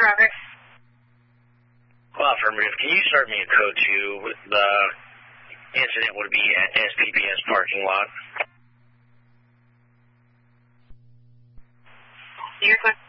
Roger. Well, affirmative. Can you start me a code 2 with the incident would be at SPPS parking lot? You're good.